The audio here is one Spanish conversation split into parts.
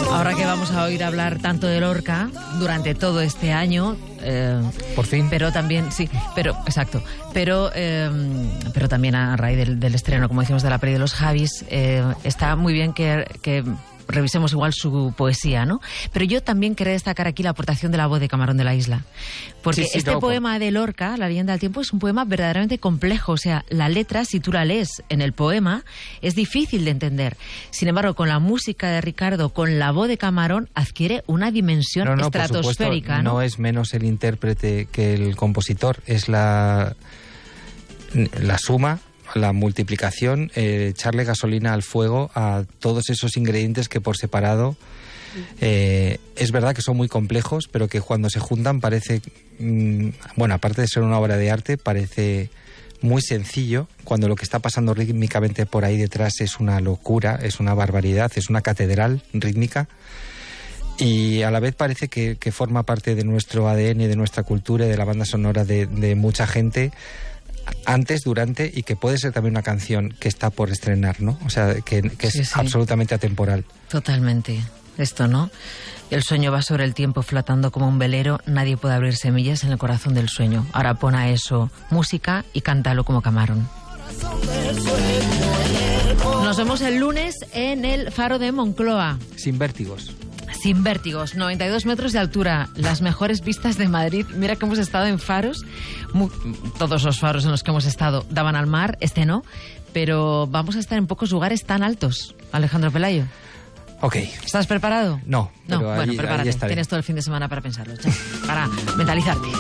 Ahora que vamos a oír hablar tanto de Lorca durante todo este año, por fin. Pero también, sí, pero exacto, pero también a raíz del estreno, como decimos, de la peli de los Javis, está muy bien que revisemos igual su poesía, ¿no? Pero yo también quería destacar aquí la aportación de la voz de Camarón de la Isla. Porque poema de Lorca, La leyenda del tiempo, es un poema verdaderamente complejo. O sea, la letra, si tú la lees en el poema, es difícil de entender. Sin embargo, con la música de Ricardo, con la voz de Camarón, adquiere una dimensión estratosférica. Por supuesto, no es menos el intérprete que el compositor, es la suma, la multiplicación, echarle gasolina al fuego a todos esos ingredientes que por separado es verdad que son muy complejos, pero que cuando se juntan parece, bueno, aparte de ser una obra de arte, parece muy sencillo, cuando lo que está pasando rítmicamente por ahí detrás es una locura, es una barbaridad, es una catedral rítmica. Y a la vez parece que forma parte de nuestro ADN, de nuestra cultura y de la banda sonora de mucha gente, antes, durante, y que puede ser también una canción que está por estrenar, ¿no? O sea, que es absolutamente atemporal. Totalmente. Esto, ¿no? El sueño va sobre el tiempo flotando como un velero, nadie puede abrir semillas en el corazón del sueño. Ahora pon a eso música y cántalo como Camarón. Nos vemos el lunes en el Faro de Moncloa. Sin vértigos. Sin vértigos, 92 metros de altura, las mejores vistas de Madrid. Mira que hemos estado en faros, todos los faros en los que hemos estado daban al mar, este no, pero vamos a estar en pocos lugares tan altos, Alejandro Pelayo. Ok. ¿Estás preparado? No, bueno, prepárate, tienes todo el fin de semana para pensarlo, para mentalizarte.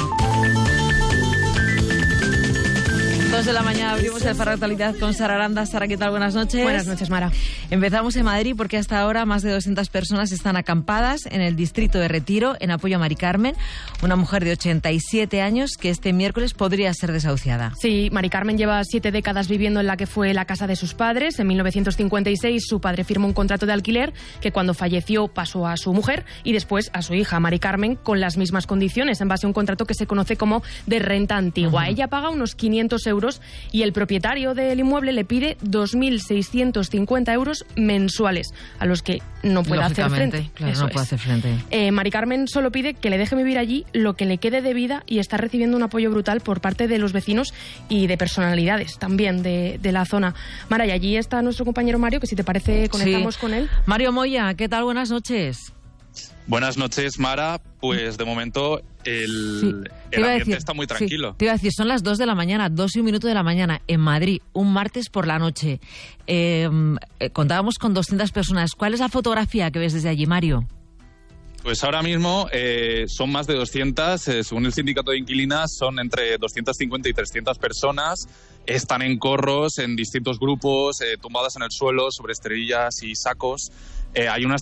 2 de la mañana abrimos el Faro de Actualidad con Sara Aranda. Sara, ¿qué tal? Buenas noches. Buenas noches, Mara. Empezamos en Madrid porque hasta ahora más de 200 personas están acampadas en el distrito de Retiro en apoyo a Mari Carmen, una mujer de 87 años que este miércoles podría ser desahuciada. Sí, Mari Carmen lleva 7 décadas viviendo en la que fue la casa de sus padres. En 1956 su padre firmó un contrato de alquiler que cuando falleció pasó a su mujer y después a su hija, Mari Carmen, con las mismas condiciones en base a un contrato que se conoce como de renta antigua. Ella paga unos 500 euros y el propietario del inmueble le pide 2.650 euros mensuales, a los que no puede hacer frente. Claro, no puede hacer frente. Mari Carmen solo pide que le deje vivir allí lo que le quede de vida y está recibiendo un apoyo brutal por parte de los vecinos y de personalidades también de la zona. Mara, y allí está nuestro compañero Mario, que si te parece conectamos con él. Mario Moya, ¿qué tal? Buenas noches. Buenas noches, Mara. Pues de momento el ambiente está muy tranquilo. Sí, te iba a decir, son las 2 de la mañana, 2 y 1 minuto de la mañana, en Madrid, un martes por la noche. Contábamos con 200 personas. ¿Cuál es la fotografía que ves desde allí, Mario? Pues ahora mismo son más de 200, según el sindicato de inquilinas, son entre 250 y 300 personas. Están en corros, en distintos grupos, tumbadas en el suelo, sobre esterillas y sacos. Hay unas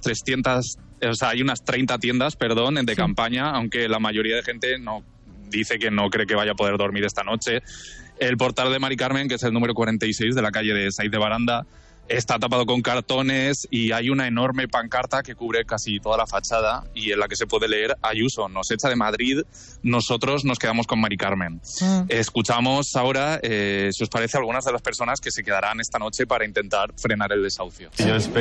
30 tiendas, de campaña, aunque la mayoría de gente dice que no cree que vaya a poder dormir esta noche. El portal de Mari Carmen, que es el número 46 de la calle de Saiz de Baranda, está tapado con cartones y hay una enorme pancarta que cubre casi toda la fachada y en la que se puede leer: Ayuso nos echa de Madrid, nosotros nos quedamos con Mari Carmen. Escuchamos ahora, si os parece, algunas de las personas que se quedarán esta noche para intentar frenar el desahucio.